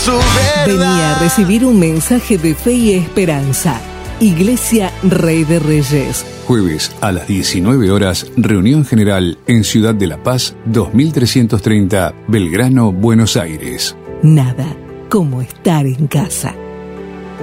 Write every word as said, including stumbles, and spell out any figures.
su verdad. Venía a recibir un mensaje de fe y esperanza. Iglesia Rey de Reyes. Jueves a las diecinueve horas, reunión general en Ciudad de La Paz, dos mil trescientos treinta, Belgrano, Buenos Aires. Nada como estar en casa.